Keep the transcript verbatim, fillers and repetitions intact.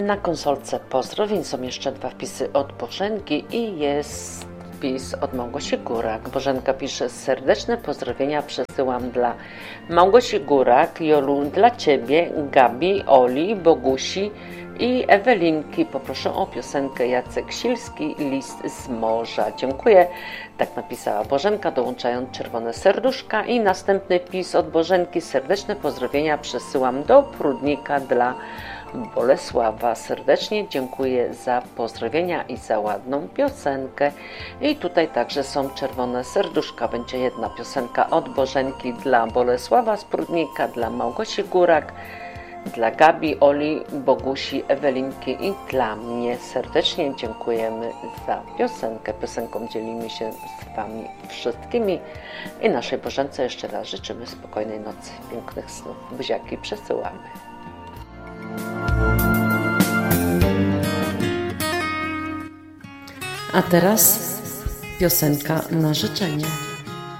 Na konsolce pozdrowień są jeszcze dwa wpisy od Bożenki i jest wpis od Małgosi Górak. Bożenka pisze: serdeczne pozdrowienia przesyłam dla Małgosi Górak, Jolu, dla Ciebie, Gabi, Oli, Bogusi i Ewelinki. Poproszę o piosenkę Jacek Silski, List z morza. Dziękuję. Tak napisała Bożenka, dołączając czerwone serduszka. I następny wpis od Bożenki: serdeczne pozdrowienia przesyłam do Prudnika dla Bolesława. Serdecznie dziękuję za pozdrowienia i za ładną piosenkę. I tutaj także są czerwone serduszka. Będzie jedna piosenka od Bożenki dla Bolesława z Prudnika, dla Małgosi Górak, dla Gabi, Oli, Bogusi, Ewelinki i dla mnie. Serdecznie dziękujemy za piosenkę. Piosenką dzielimy się z Wami wszystkimi i naszej Bożence jeszcze raz życzymy spokojnej nocy, pięknych snów. Buziaki przesyłamy. A teraz piosenka na życzenie.